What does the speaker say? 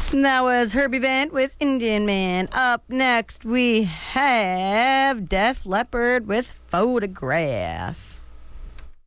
And that was Herbie Vant with Indian Man. Up next, we have Def Leppard with Photograph.